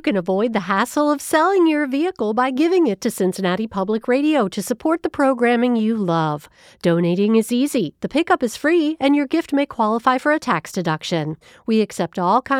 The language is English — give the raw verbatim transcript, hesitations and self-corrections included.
can avoid the hassle of selling your vehicle by giving it to Cincinnati Public Radio to support the programming you love. Donating is easy, the pickup is free, and your gift may qualify for a tax deduction. We accept all kinds